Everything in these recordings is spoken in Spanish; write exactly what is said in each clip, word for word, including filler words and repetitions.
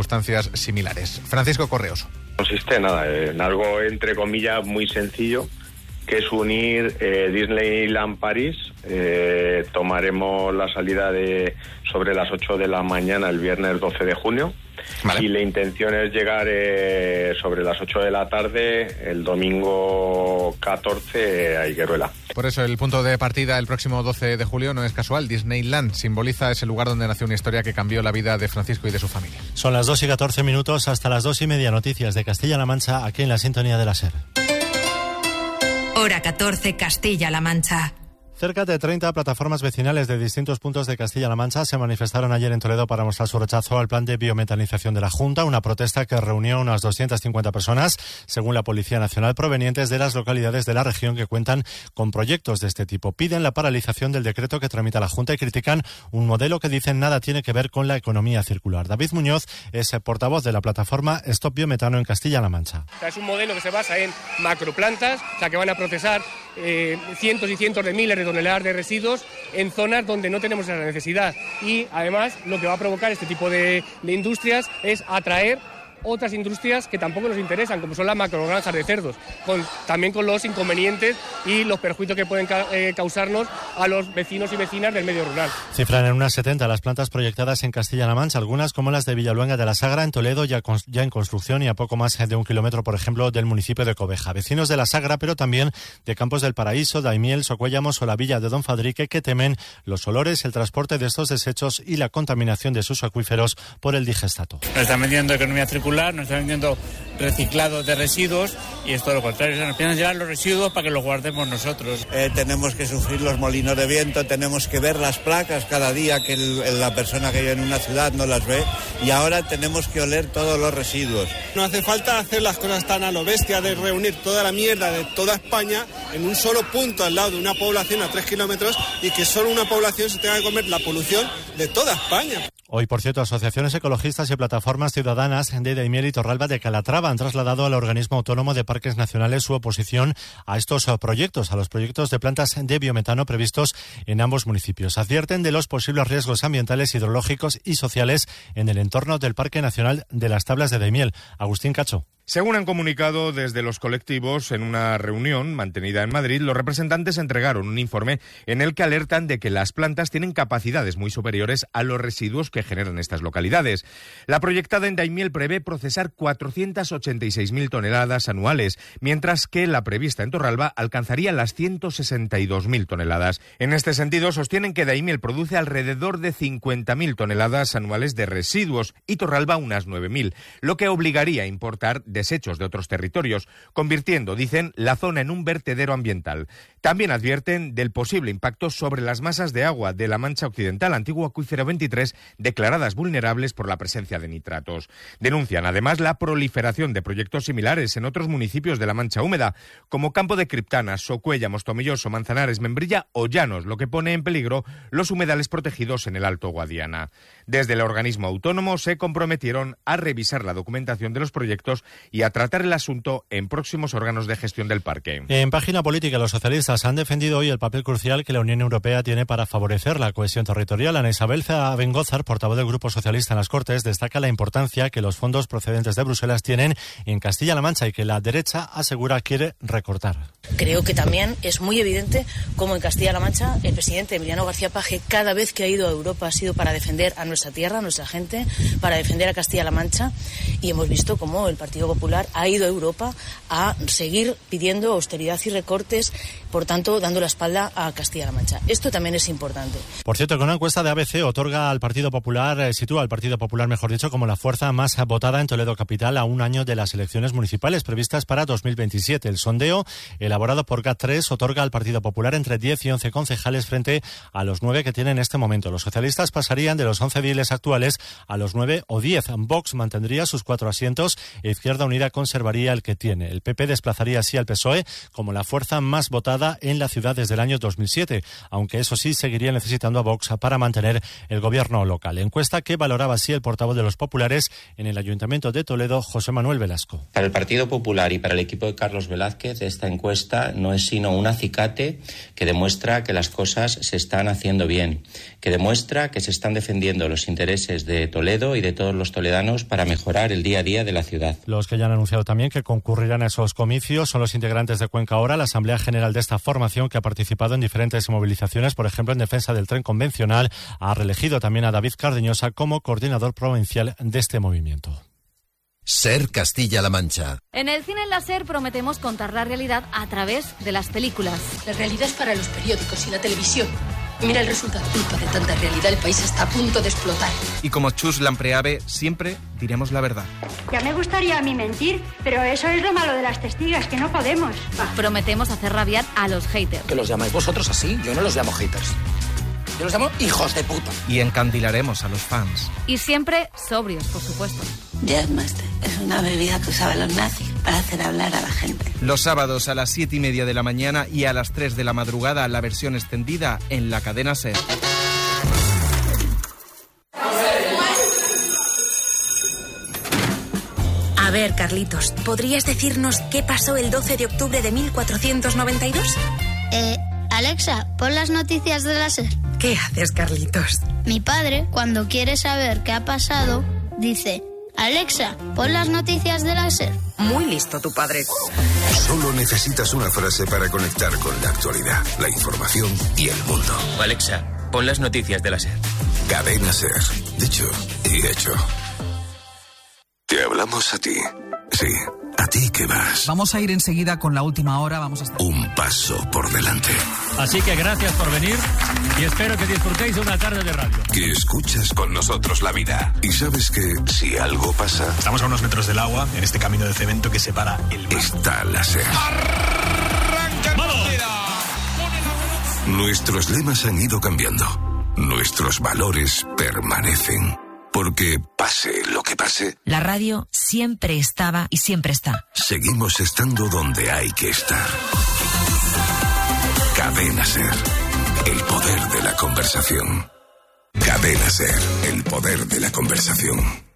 circunstancias similares. Francisco Correoso. Consiste nada, en algo entre comillas muy sencillo, que es unir eh, Disneyland París. Eh, tomaremos la salida de sobre las ocho de la mañana el viernes doce de junio. Vale. Y la intención es llegar eh, sobre las ocho de la tarde el domingo catorce a Higueruela. Por eso el punto de partida el próximo doce de julio no es casual. Disneyland simboliza ese lugar donde nació una historia que cambió la vida de Francisco y de su familia. Son las dos y catorce minutos, hasta las dos y media. Noticias de Castilla-La Mancha, aquí en la sintonía de la SER. Hora catorce, Castilla-La Mancha. Cerca de treinta plataformas vecinales de distintos puntos de Castilla-La Mancha se manifestaron ayer en Toledo para mostrar su rechazo al plan de biometanización de la Junta, una protesta que reunió a unas doscientas cincuenta personas, según la Policía Nacional, provenientes de las localidades de la región que cuentan con proyectos de este tipo. Piden la paralización del decreto que tramita la Junta y critican un modelo que dicen nada tiene que ver con la economía circular. David Muñoz es portavoz de la plataforma Stop Biometano en Castilla-La Mancha. O sea, es un modelo que se basa en macroplantas, o sea, que van a procesar eh, cientos y cientos de miles de toneladas de residuos en zonas donde no tenemos esa necesidad, y además lo que va a provocar este tipo de, de industrias es atraer otras industrias que tampoco nos interesan, como son las macrogranjas de cerdos, con, también con los inconvenientes y los perjuicios que pueden ca- eh, causarnos a los vecinos y vecinas del medio rural. Cifran en unas setenta las plantas proyectadas en Castilla-La Mancha, algunas como las de Villaluenga de la Sagra en Toledo, ya, con, ya en construcción y a poco más de un kilómetro, por ejemplo, del municipio de Cobeja. Vecinos de la Sagra, pero también de Campos del Paraíso, Daimiel, Socuéllamos o la villa de Don Fadrique, que temen los olores, el transporte de estos desechos y la contaminación de sus acuíferos por el digestato. Nos están vendiendo economía circular, nos están vendiendo reciclado de residuos, y es todo lo contrario. O sea, nos piensan llevar los residuos para que los guardemos nosotros. Eh, tenemos que sufrir los molinos de viento, tenemos que ver las placas cada día que el, la persona que vive en una ciudad no las ve, y ahora tenemos que oler todos los residuos. No hace falta hacer las cosas tan a lo bestia de reunir toda la mierda de toda España en un solo punto al lado de una población a tres kilómetros, y que solo una población se tenga que comer la polución de toda España. Hoy, por cierto, asociaciones ecologistas y plataformas ciudadanas de Daimiel y Torralba de Calatrava han trasladado al organismo autónomo de parques nacionales su oposición a estos proyectos, a los proyectos de plantas de biometano previstos en ambos municipios. Advierten de los posibles riesgos ambientales, hidrológicos y sociales en el entorno del Parque Nacional de las Tablas de Daimiel. Agustín Cacho. Según han comunicado desde los colectivos en una reunión mantenida en Madrid, los representantes entregaron un informe en el que alertan de que las plantas tienen capacidades muy superiores a los residuos que generan estas localidades. La proyectada en Daimiel prevé procesar cuatrocientas ochenta y seis mil toneladas anuales, mientras que la prevista en Torralba alcanzaría las ciento sesenta y dos mil toneladas. En este sentido, sostienen que Daimiel produce alrededor de cincuenta mil toneladas anuales de residuos y Torralba unas nueve mil, lo que obligaría a importar de desechos de otros territorios, convirtiendo, dicen, la zona en un vertedero ambiental. También advierten del posible impacto sobre las masas de agua de la Mancha Occidental, antiguo acuífero veintitrés, declaradas vulnerables por la presencia de nitratos. Denuncian además la proliferación de proyectos similares en otros municipios de la Mancha Húmeda, como Campo de Criptana, Socuéllamos, Tomelloso, Manzanares, Membrilla o Llanos, lo que pone en peligro los humedales protegidos en el Alto Guadiana. Desde el organismo autónomo se comprometieron a revisar la documentación de los proyectos y a tratar el asunto en próximos órganos de gestión del parque. En página política, los socialistas han defendido hoy el papel crucial que la Unión Europea tiene para favorecer la cohesión territorial. Ana Isabel Bengózar, portavoz del Grupo Socialista en las Cortes, destaca la importancia que los fondos procedentes de Bruselas tienen en Castilla-La Mancha y que la derecha asegura quiere recortar. Creo que también es muy evidente cómo en Castilla-La Mancha el presidente Emiliano García Paje cada vez que ha ido a Europa ha sido para defender a nuestra tierra, a nuestra gente, para defender a Castilla-La Mancha, y hemos visto cómo el Partido Popular ha ido a Europa a seguir pidiendo austeridad y recortes, por tanto dando la espalda a Castilla-La Mancha. Esto también es importante. Por cierto, que una encuesta de A B C otorga al Partido Popular, eh, sitúa al Partido Popular, mejor dicho, como la fuerza más votada en Toledo Capital a un año de las elecciones municipales previstas para dos mil veintisiete. El sondeo, elaborado por G A T tres, otorga al Partido Popular entre diez y once concejales frente a los nueve que tiene en este momento. Los socialistas pasarían de los once ediles actuales a los nueve o diez. Vox mantendría sus cuatro asientos e Izquierda Unida conservaría el que tiene. El P P desplazaría así al P S O E como la fuerza más votada en la ciudad desde el año dos mil siete, aunque eso sí seguiría necesitando a Vox para mantener el gobierno local. Encuesta que valoraba así el portavoz de los populares en el Ayuntamiento de Toledo, José Manuel Velasco. Para el Partido Popular y para el equipo de Carlos Velázquez, esta encuesta encuesta no es sino un acicate que demuestra que las cosas se están haciendo bien, que demuestra que se están defendiendo los intereses de Toledo y de todos los toledanos para mejorar el día a día de la ciudad. Los que ya han anunciado también que concurrirán a esos comicios son los integrantes de Cuenca Ahora, la asamblea general de esta formación que ha participado en diferentes movilizaciones, por ejemplo en defensa del tren convencional. Ha reelegido también a David Cardeñosa como coordinador provincial de este movimiento. Ser Castilla-La Mancha. En el cine en la SER prometemos contar la realidad a través de las películas. La realidad es para los periódicos y la televisión. Mira el resultado. Culpa de tanta realidad, el país está a punto de explotar. Y como Chus Lampreave, siempre diremos la verdad. Ya me gustaría a mí mentir, pero eso es lo malo de las testigas, que no podemos. Prometemos hacer rabiar a los haters. ¿Que los llamáis vosotros así? Yo no los llamo haters. Yo los llamo hijos de puta. Y encandilaremos a los fans. Y siempre sobrios, por supuesto. Jazzmaster es una bebida que usaban los nazis para hacer hablar a la gente. Los sábados a las siete y media de la mañana y a las tres de la madrugada la versión extendida en la cadena SER. A ver, Carlitos, ¿podrías decirnos qué pasó el doce de octubre de mil cuatrocientos noventa y dos? Eh, Alexa, pon las noticias de la SER. ¿Qué haces, Carlitos? Mi padre, cuando quiere saber qué ha pasado, dice: Alexa, pon las noticias de la SER. Muy listo tu padre. Solo necesitas una frase para conectar con la actualidad, la información y el mundo. Alexa, pon las noticias de la SER. Cadena SER. Dicho y hecho. Te hablamos a ti. Sí, a ti que vas. Vamos a ir enseguida con la última hora. Vamos a estar... Un paso por delante. Así que gracias por venir y espero que disfrutéis de una tarde de radio. Que escuchas con nosotros la vida. Y sabes que si algo pasa... Estamos a unos metros del agua, en este camino de cemento que separa el mar. Está la SER. ¡Arranca el partido! Nuestros lemas han ido cambiando. Nuestros valores permanecen. Porque pase lo que pase, la radio siempre estaba y siempre está. Seguimos estando donde hay que estar. Cadena SER, el poder de la conversación. Cadena SER, el poder de la conversación.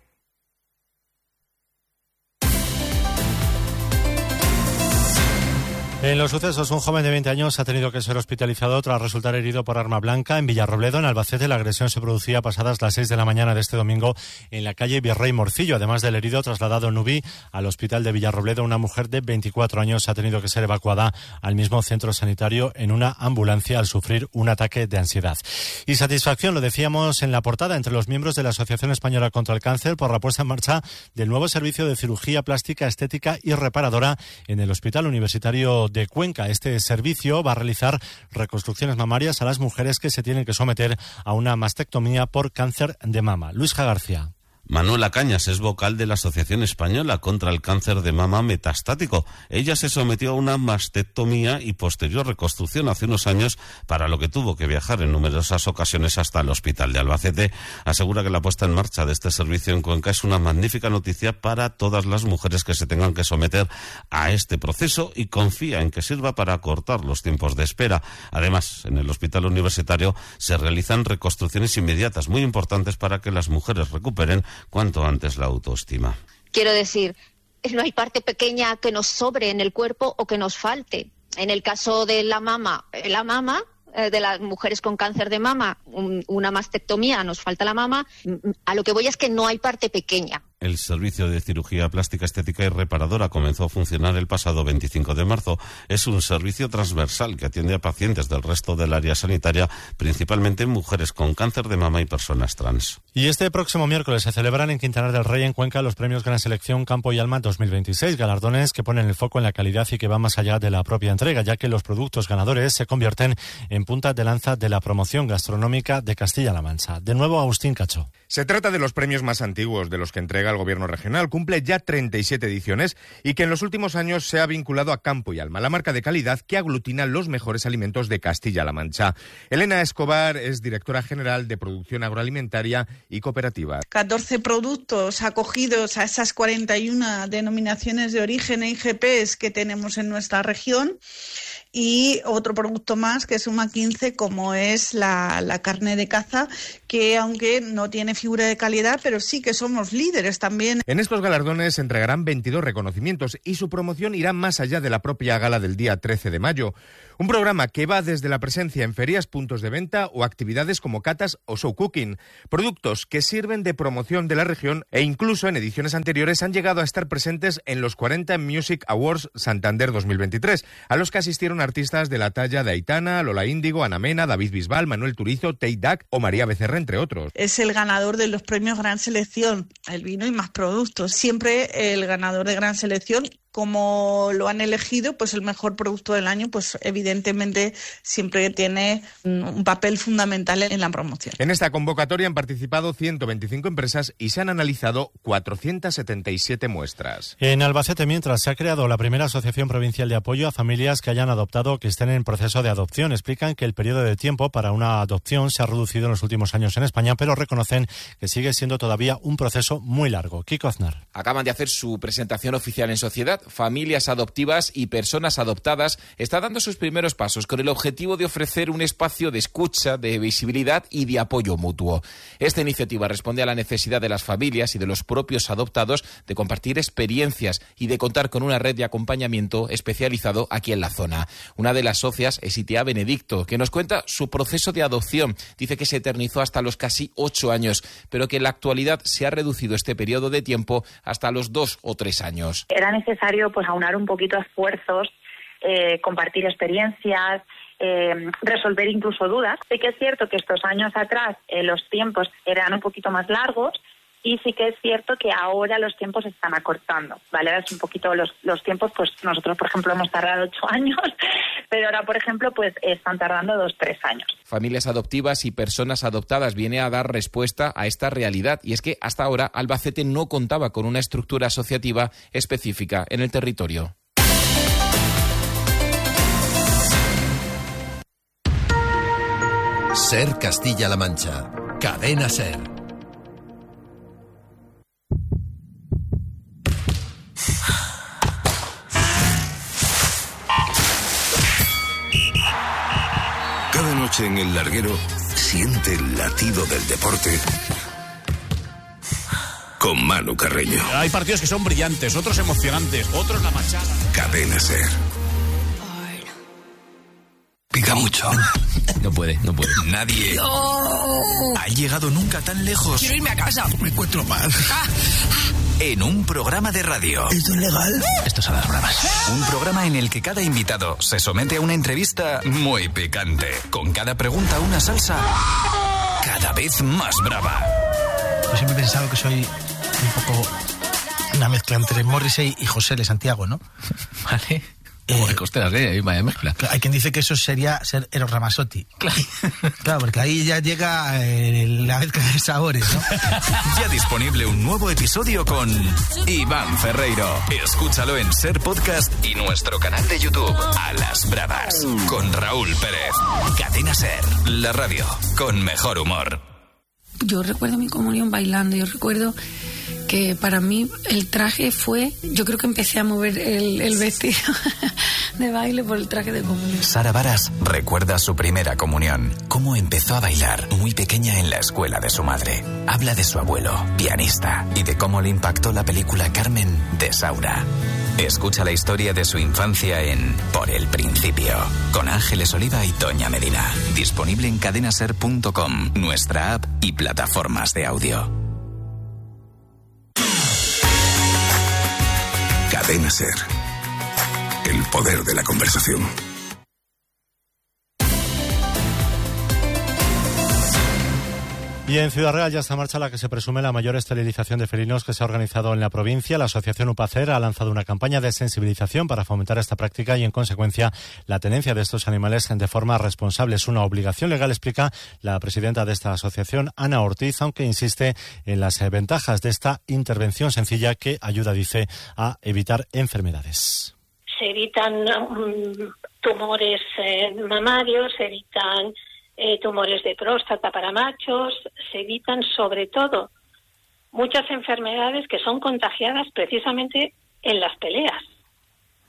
En los sucesos, un joven de veinte años ha tenido que ser hospitalizado tras resultar herido por arma blanca en Villarrobledo, en Albacete. La agresión se producía pasadas las seis de la mañana de este domingo en la calle Virrey Morcillo. Además del herido trasladado en U B I al hospital de Villarrobledo, una mujer de veinticuatro años ha tenido que ser evacuada al mismo centro sanitario en una ambulancia al sufrir un ataque de ansiedad. Y satisfacción, lo decíamos en la portada, entre los miembros de la Asociación Española contra el Cáncer por la puesta en marcha del nuevo servicio de cirugía plástica, estética y reparadora en el Hospital Universitario de Cuenca. Este servicio va a realizar reconstrucciones mamarias a las mujeres que se tienen que someter a una mastectomía por cáncer de mama. Luisja García. Manuela Cañas es vocal de la Asociación Española contra el Cáncer de Mama Metastático. Ella se sometió a una mastectomía y posterior reconstrucción hace unos años, para lo que tuvo que viajar en numerosas ocasiones hasta el hospital de Albacete. Asegura que la puesta en marcha de este servicio en Cuenca es una magnífica noticia para todas las mujeres que se tengan que someter a este proceso y confía en que sirva para acortar los tiempos de espera. Además, en el hospital universitario se realizan reconstrucciones inmediatas muy importantes para que las mujeres recuperen cuanto antes la autoestima. Quiero decir, no hay parte pequeña que nos sobre en el cuerpo o que nos falte. En el caso de la mama, la mama, eh, de las mujeres con cáncer de mama, un, una mastectomía, nos falta la mama. A lo que voy es que no hay parte pequeña. El servicio de cirugía plástica, estética y reparadora comenzó a funcionar el pasado veinticinco de marzo. Es un servicio transversal que atiende a pacientes del resto del área sanitaria, principalmente mujeres con cáncer de mama y personas trans. Y este próximo miércoles se celebran en Quintanar del Rey, en Cuenca, los premios Gran Selección Campo y Alma dos mil veintiséis, galardones que ponen el foco en la calidad y que van más allá de la propia entrega, ya que los productos ganadores se convierten en punta de lanza de la promoción gastronómica de Castilla-La Mancha. De nuevo, Agustín Cacho. Se trata de los premios más antiguos de los que entrega el Gobierno regional. Cumple ya treinta y siete ediciones y que en los últimos años se ha vinculado a Campo y Alma, la marca de calidad que aglutina los mejores alimentos de Castilla-La Mancha. Elena Escobar es directora general de Producción Agroalimentaria y Cooperativa. catorce productos acogidos a esas cuarenta y una denominaciones de origen e I G Ps que tenemos en nuestra región. Y otro producto más que suma quince, como es la, la carne de caza, que aunque no tiene figura de calidad, pero sí que somos líderes también. En estos galardones se entregarán veintidós reconocimientos y su promoción irá más allá de la propia gala del día trece de mayo. Un programa que va desde la presencia en ferias, puntos de venta o actividades como catas o show cooking. Productos que sirven de promoción de la región e incluso en ediciones anteriores han llegado a estar presentes en los cuarenta Music Awards Santander dos mil veintitrés, a los que asistieron artistas de la talla de Aitana, Lola Índigo, Ana Mena, David Bisbal, Manuel Turizo, Tate Duck o María Becerra, entre otros. Es el ganador de los premios Gran Selección, el vino y más productos. Siempre el ganador de Gran Selección, como lo han elegido, pues el mejor producto del año, pues evidentemente siempre tiene un papel fundamental en la promoción. En esta convocatoria han participado ciento veinticinco empresas y se han analizado cuatrocientas setenta y siete muestras. En Albacete, mientras, se ha creado la primera asociación provincial de apoyo a familias que hayan adoptado o que estén en proceso de adopción. Explican que el periodo de tiempo para una adopción se ha reducido en los últimos años en España, pero reconocen que sigue siendo todavía un proceso muy largo. Kiko Aznar. Acaban de hacer su presentación oficial en sociedad. Familias adoptivas y personas adoptadas está dando sus primeros pasos con el objetivo de ofrecer un espacio de escucha, de visibilidad y de apoyo mutuo. Esta iniciativa responde a la necesidad de las familias y de los propios adoptados de compartir experiencias y de contar con una red de acompañamiento especializado aquí en la zona. Una de las socias es Itea Benedicto, que nos cuenta su proceso de adopción. Dice que se eternizó hasta los casi ocho años, pero que en la actualidad se ha reducido este periodo de tiempo hasta los dos o tres años. Era necesario pues aunar un poquito esfuerzos, eh, compartir experiencias, eh, resolver incluso dudas. Sí que es cierto que estos años atrás eh, los tiempos eran un poquito más largos y sí que es cierto que ahora los tiempos se están acortando, ¿vale? Es un poquito los, los tiempos, pues nosotros, por ejemplo, hemos tardado ocho años, pero ahora, por ejemplo, pues están tardando dos, tres años. Familias adoptivas y personas adoptadas viene a dar respuesta a esta realidad, y es que hasta ahora Albacete no contaba con una estructura asociativa específica en el territorio. Ser Castilla-La Mancha. Cadena Ser. Cada noche en el larguero siente el latido del deporte con Manu Carreño. Hay partidos que son brillantes, otros emocionantes, otros la machada. Cadena Ser. Pica mucho. No puede, no puede. Nadie No. ha llegado nunca tan lejos. Quiero irme a casa. Me encuentro mal. Ah. En un programa de radio. ¿Esto es legal? Esto es a las bravas. Un programa en el que cada invitado se somete a una entrevista muy picante. Con cada pregunta una salsa cada vez más brava. Yo siempre he pensado que soy un poco una mezcla entre Morrissey y José de Santiago, ¿no? Vale. Como de costeras, ¿eh? Vaya mezcla. Hay quien dice que eso sería ser Eros Ramazzotti. Claro. Claro, porque ahí ya llega eh, la mezcla de sabores, ¿no? Ya disponible un nuevo episodio con Iván Ferreiro. Escúchalo en Ser Podcast y nuestro canal de YouTube, A las Bravas, con Raúl Pérez. Cadena Ser, la radio con mejor humor. Yo recuerdo mi comunión bailando, yo recuerdo que para mí el traje fue, yo creo que empecé a mover el, el vestido de baile por el traje de comunión. Sara Varas recuerda su primera comunión, cómo empezó a bailar muy pequeña en la escuela de su madre. Habla de su abuelo, pianista, y de cómo le impactó la película Carmen de Saura. Escucha la historia de su infancia en Por el Principio, con Ángeles Oliva y Toña Medina. Disponible en cadenaser punto com, nuestra app y plataformas de audio. Cadena Ser. El poder de la conversación. Y en Ciudad Real ya está en marcha la que se presume la mayor esterilización de felinos que se ha organizado en la provincia. La asociación UPACER ha lanzado una campaña de sensibilización para fomentar esta práctica y, en consecuencia, la tenencia de estos animales de forma responsable. Es una obligación legal, explica la presidenta de esta asociación, Ana Ortiz, aunque insiste en las ventajas de esta intervención sencilla que ayuda, dice, a evitar enfermedades. Se evitan um, tumores eh, mamarios, se evitan Eh, tumores de próstata para machos, se evitan sobre todo muchas enfermedades que son contagiadas precisamente en las peleas.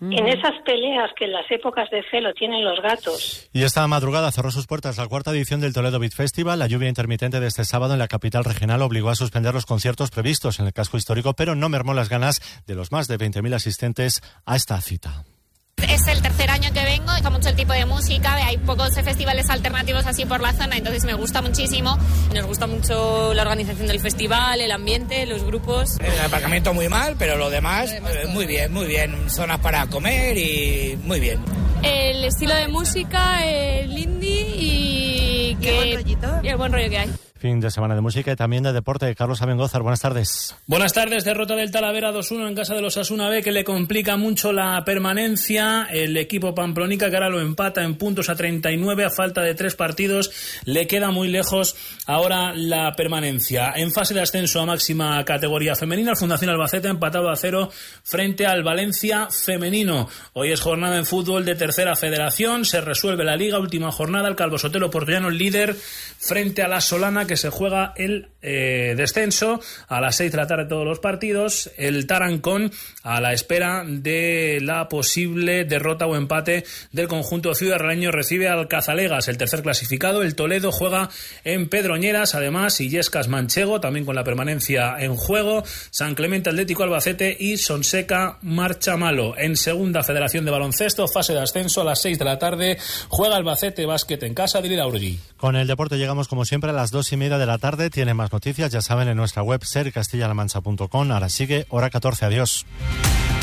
en esas peleas que en las épocas de celo tienen los gatos. Y esta madrugada cerró sus puertas la cuarta edición del Toledo Beat Festival. La lluvia intermitente de este sábado en la capital regional obligó a suspender los conciertos previstos en el casco histórico, pero no mermó las ganas de los más de veinte mil asistentes a esta cita. Es el tercer año que vengo, me gusta mucho el tipo de música, hay pocos festivales alternativos así por la zona, entonces me gusta muchísimo. Nos gusta mucho la organización del festival, el ambiente, los grupos. El aparcamiento muy mal, pero lo demás eh, muy bien, muy bien. Zonas para comer y muy bien. El estilo de música, el indie y, que, ¿Y el buen rollito? Y el buen rollo que hay. Fin de semana de música y también de deporte. Carlos Abengózar, buenas tardes. Buenas tardes. Derrota del Talavera dos uno en casa de los Osasuna B, que le complica mucho la permanencia. El equipo pamplonica, que ahora lo empata en puntos a treinta y nueve a falta de tres partidos, le queda muy lejos ahora la permanencia. En fase de ascenso a máxima categoría femenina, el Fundación Albacete ha empatado a cero frente al Valencia femenino. Hoy es jornada en fútbol de tercera federación, se resuelve la liga, última jornada, el Calvo Sotelo Portollano líder frente a la Solana, que se juega el eh, descenso a las seis de la tarde todos los partidos. El Tarancón a la espera de la posible derrota o empate del conjunto ciudadraleño recibe al Cazalegas, el tercer clasificado. El Toledo juega en Pedroñeras, además Illescas Manchego también con la permanencia en juego, San Clemente Atlético Albacete y Sonseca Marchamalo. En segunda federación de baloncesto, fase de ascenso a las seis de la tarde, juega Albacete Básquet en casa de Liraurgi. Con el deporte llegamos como siempre a las dos y media de la tarde. Tiene más noticias, ya saben, en nuestra web ser castilla la mancha punto com. Ahora sigue hora catorce. Adiós.